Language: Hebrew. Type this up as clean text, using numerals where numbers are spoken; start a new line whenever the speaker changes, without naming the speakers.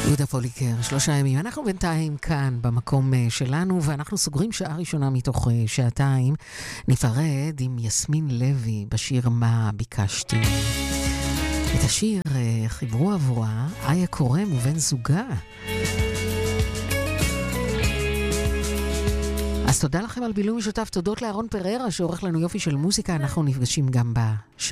יהודה פוליקר, 3 ימים. אנחנו בינתיים כאן במקום שלנו, ואנחנו סוגרים שעה ראשונה מתוך שעתיים. נפרד עם יסמין לוי בשיר מה ביקשתי. את השיר חיברו עבורה איה קורם ובן זוגה. אז תודה לכם על בילוי משותף, תודות לאהרון פררה שעורך לנו יופי של מוזיקה. אנחנו נפגשים גם